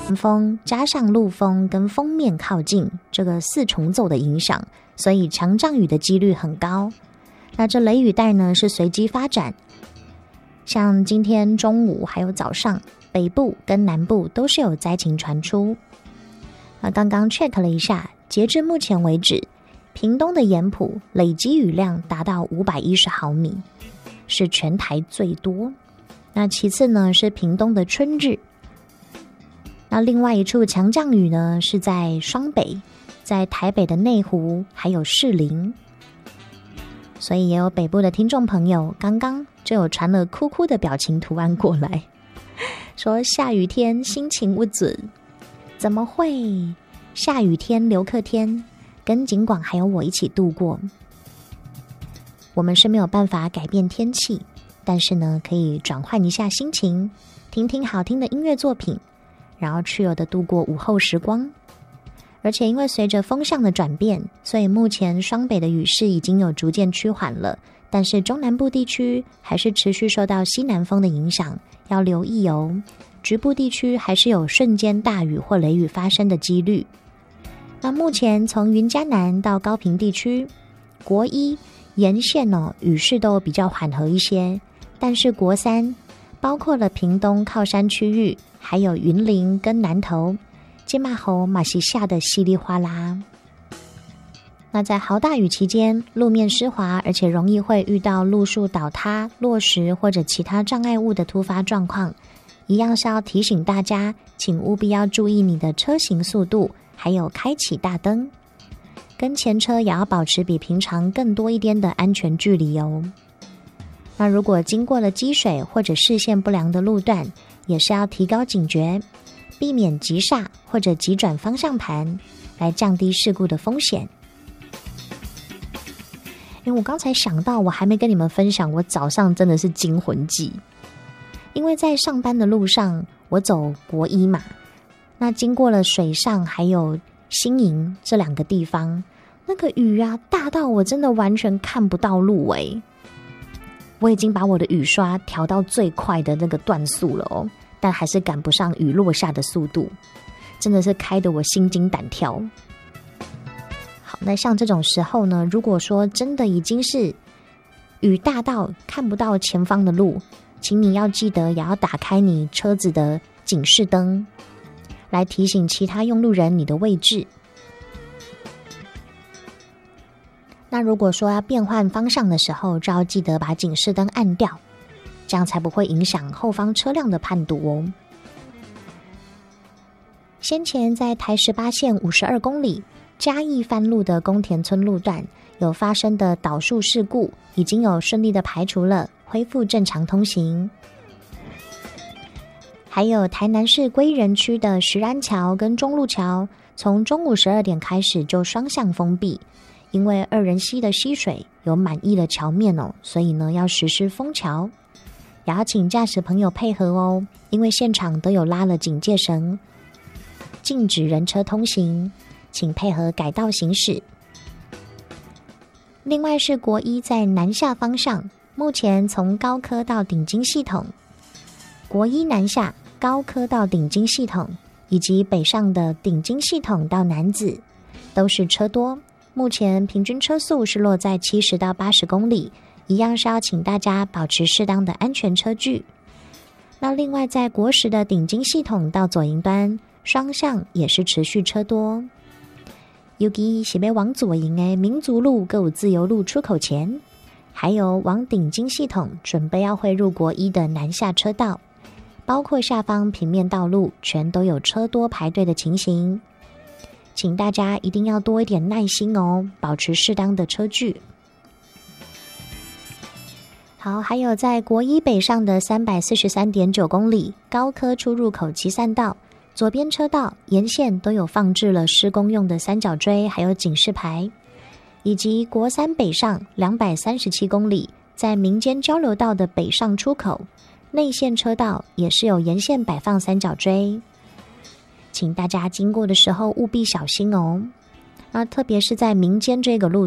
风加上陆风跟锋面靠近，这个四重奏的影响，所以强降雨的几率很高。那这雷雨带呢是随机发展，像今天中午还有早上，北部跟南部都是有灾情传出。那刚刚 check 了一下，截至目前为止，屏东的盐埔累积雨量达到510毫米，是全台最多。那其次呢是屏东的春日。那另外一处强降雨呢是在双北，在台北的内湖还有士林。所以也有北部的听众朋友刚刚就有传了哭哭的表情图案过来，说下雨天心情不准，怎么会？下雨天留客天，跟景广还有我一起度过。我们是没有办法改变天气，但是呢可以转换一下心情，听听好听的音乐作品，然后去有的度过午后时光。而且因为随着风向的转变，所以目前双北的雨势已经有逐渐趋缓了，但是中南部地区还是持续受到西南风的影响，要留意哦。局部地区还是有瞬间大雨或雷雨发生的几率。那目前从云嘉南到高屏地区，国一沿线雨势都比较缓和一些，但是国三包括了屏东靠山区域，还有云林跟南投，金马侯马西下的稀里哗啦。那在豪大雨期间，路面湿滑，而且容易会遇到路树倒塌、落石或者其他障碍物的突发状况，一样是要提醒大家，请务必要注意你的车行速度，还有开启大灯，跟前车也要保持比平常更多一点的安全距离哦。那如果经过了积水或者视线不良的路段，也是要提高警觉，避免急刹或者急转方向盘，来降低事故的风险。因为我刚才想到，我还没跟你们分享，我早上真的是惊魂记。因为在上班的路上，我走国一嘛，那经过了水上还有新营这两个地方，那个雨啊大到我真的完全看不到路欸。我已经把我的雨刷调到最快的那个段速了哦，但还是赶不上雨落下的速度，真的是开得我心惊胆跳。好，那像这种时候呢，如果说真的已经是雨大到看不到前方的路，请你要记得也要打开你车子的警示灯，来提醒其他用路人你的位置。那如果说要变换方向的时候，就要记得把警示灯按掉，这样才不会影响后方车辆的判读哦。先前在台18线52公里嘉义番路的宫田村路段有发生的倒树事故，已经有顺利的排除了，恢复正常通行。还有台南市归仁区的石安桥跟中路桥，从中午12点开始就双向封闭，因为二仁溪的溪水有满溢了桥面哦，所以呢要实施封桥。也要请驾驶朋友配合哦，因为现场都有拉了警戒绳，禁止人车通行，请配合改道行驶。另外是国一在南下方向，目前从高科到顶金系统，国一南下高科到顶金系统，以及北上的顶金系统到楠梓，都是车多，目前平均车速是落在70到80公里，一样是要请大家保持适当的安全车距。那另外在国10的顶金系统到左营端，双向也是持续车多，尤其是要往左营的民族路跟自由路出口前，还有往顶金系统准备要汇入国一的南下车道，包括下方平面道路全都有车多排队的情形，请大家一定要多一点耐心哦，保持适当的车距。好，还有在国一北上的343.9公里高科出入口集散道，左边车道沿线都有放置了施工用的三角锥还有警示牌，以及国三北上237公里在民间交流道的北上出口内线车道也是有沿线摆放三角锥，请大家经过的时候务必小心哦。那特别是在民间这个路